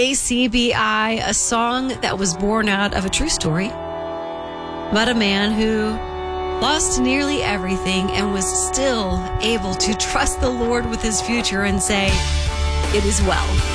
ACBI, a song that was born out of a true story about a man who lost nearly everything and was still able to trust the Lord with his future and say, "It is well."